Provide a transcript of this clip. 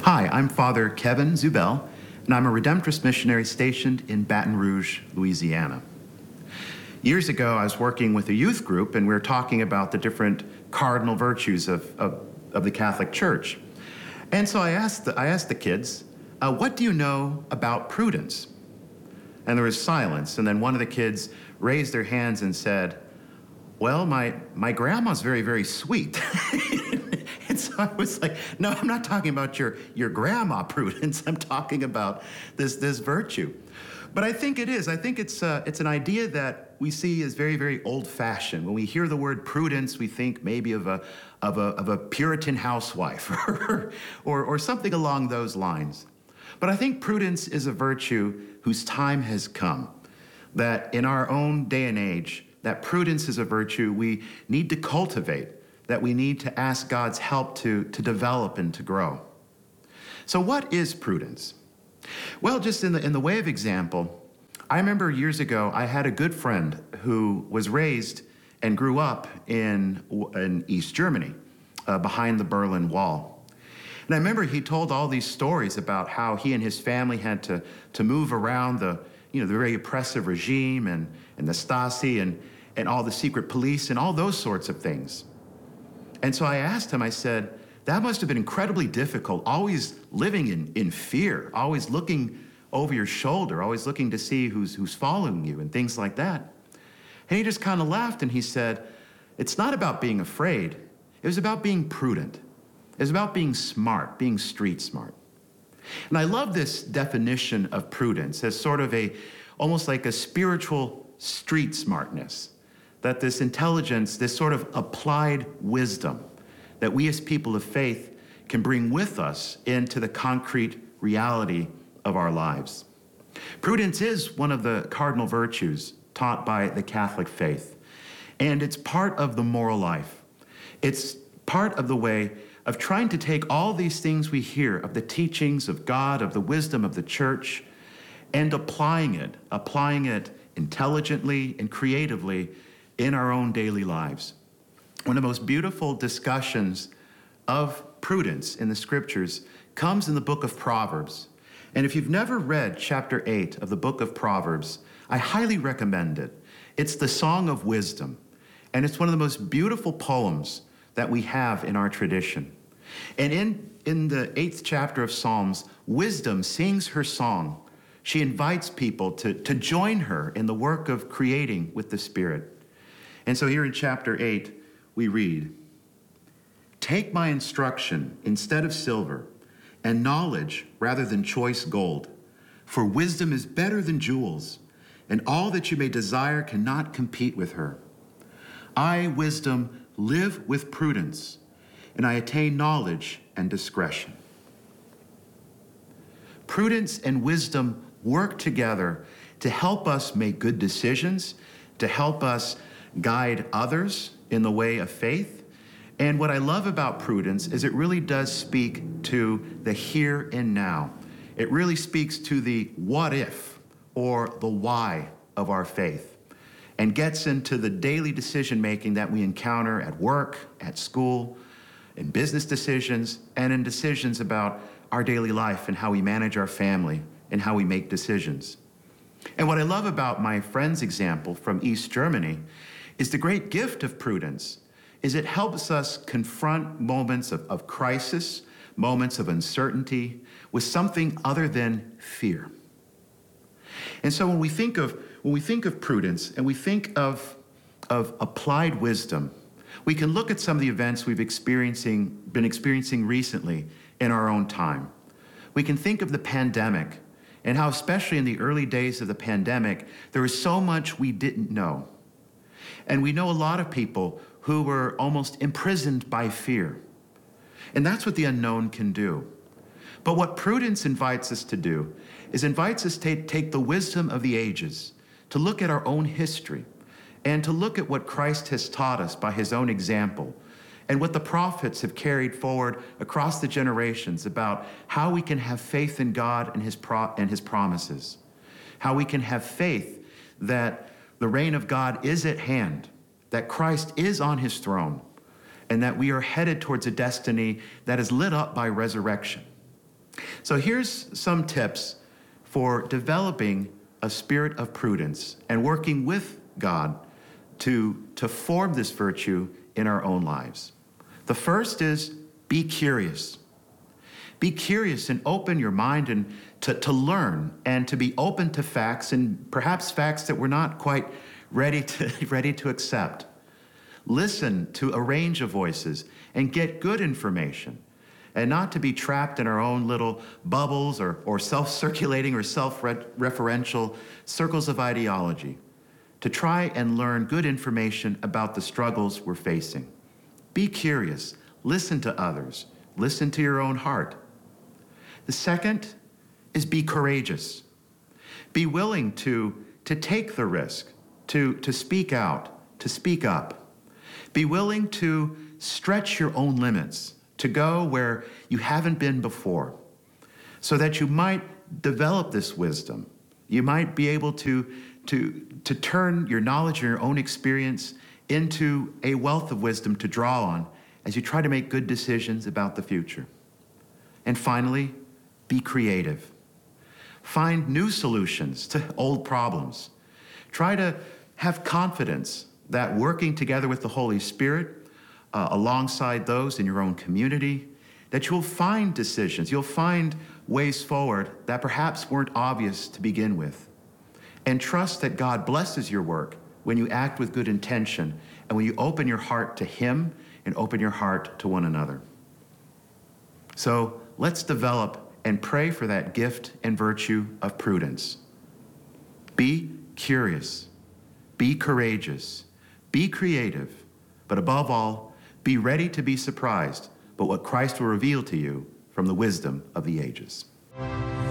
Hi, I'm Father Kevin Zubel, and I'm a Redemptorist missionary stationed in Baton Rouge, Louisiana. Years ago, I was working with a youth group, and we were talking about the different cardinal virtues of the Catholic Church. And so I asked the kids, what do you know about prudence? And there was silence, and then one of the kids raised their hands and said, well, my grandma's very, very sweet. And so I was like, no, I'm not talking about your grandma prudence. I'm talking about this virtue. But I think it is. I think it's an idea that we see as very, very old-fashioned. When we hear the word prudence, we think maybe of a Puritan housewife or something along those lines. But I think prudence is a virtue whose time has come. That in our own day and age, that prudence is a virtue we need to cultivate, that we need to ask God's help to develop and to grow. So what is prudence? Well, just in the way of example, I remember years ago, I had a good friend who was raised and grew up in East Germany, behind the Berlin Wall. And I remember he told all these stories about how he and his family had to move around the very oppressive regime and the Stasi and all the secret police and all those sorts of things. And so I asked him, I said, that must have been incredibly difficult, always living in fear, always looking over your shoulder, always looking to see who's following you and things like that. And he just kind of laughed and he said, it's not about being afraid. It was about being prudent. It was about being smart, being street smart. And I love this definition of prudence as sort of almost like a spiritual street smartness, that this intelligence, this sort of applied wisdom that we as people of faith can bring with us into the concrete reality of our lives. Prudence is one of the cardinal virtues taught by the Catholic faith, and it's part of the moral life. It's part of the way of trying to take all these things we hear of the teachings of God, of the wisdom of the church, and applying it intelligently and creatively in our own daily lives. One of the most beautiful discussions of prudence in the scriptures comes in the book of Proverbs. And if you've never read chapter 8 of the book of Proverbs, I highly recommend it. It's the Song of Wisdom, and it's one of the most beautiful poems that we have in our tradition. And in the 8th chapter of Psalms, wisdom sings her song. She invites people to join her in the work of creating with the Spirit. And so here in chapter 8, we read, take my instruction instead of silver, and knowledge rather than choice gold. For wisdom is better than jewels, and all that you may desire cannot compete with her. I, wisdom, live with prudence, and I attain knowledge and discretion. Prudence and wisdom work together to help us make good decisions, to help us guide others in the way of faith. And what I love about prudence is it really does speak to the here and now. It really speaks to the what if or the why of our faith and gets into the daily decision making that we encounter at work, at school, in business decisions, and in decisions about our daily life and how we manage our family and how we make decisions. And what I love about my friend's example from East Germany is the great gift of prudence is it helps us confront moments of crisis, moments of uncertainty with something other than fear. And so when we think of prudence and we think of applied wisdom, we can look at some of the events we've been experiencing recently in our own time. We can think of the pandemic and how, especially in the early days of the pandemic, there was so much we didn't know. And we know a lot of people who were almost imprisoned by fear. And that's what the unknown can do. But what prudence invites us to do is invites us to take the wisdom of the ages, to look at our own history, and to look at what Christ has taught us by his own example, and what the prophets have carried forward across the generations about how we can have faith in God and his promises, how we can have faith that the reign of God is at hand, that Christ is on his throne, and that we are headed towards a destiny that is lit up by resurrection. So here's some tips for developing a spirit of prudence and working with God to form this virtue in our own lives. The first is be curious. Be curious and open your mind and to learn and to be open to facts, and perhaps facts that we're not quite ready to accept. Listen to a range of voices and get good information, and not to be trapped in our own little bubbles or self-circulating or self-referential circles of ideology. To try and learn good information about the struggles we're facing. Be curious. Listen to others. Listen to your own heart. The second is be courageous. Be willing to take the risk, to speak out, to speak up. Be willing to stretch your own limits, to go where you haven't been before, so that you might develop this wisdom. You might be able to turn your knowledge and your own experience into a wealth of wisdom to draw on as you try to make good decisions about the future. And finally, be creative. Find new solutions to old problems. Try to have confidence that working together with the Holy Spirit, alongside those in your own community, that you'll find decisions, you'll find ways forward that perhaps weren't obvious to begin with. And trust that God blesses your work when you act with good intention and when you open your heart to Him and open your heart to one another. So let's develop and pray for that gift and virtue of prudence. Be curious, be courageous, be creative, but above all, be ready to be surprised by what Christ will reveal to you from the wisdom of the ages.